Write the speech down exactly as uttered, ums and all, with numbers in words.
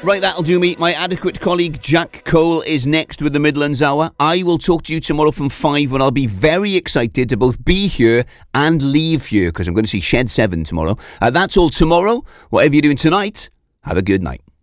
Right, that'll do me. My adequate colleague Jack Cole is next with the Midlands Hour. I will talk to you tomorrow from five when I'll be very excited to both be here and leave here because I'm going to see Shed seven tomorrow. Uh, that's all tomorrow. Whatever you're doing tonight, have a good night.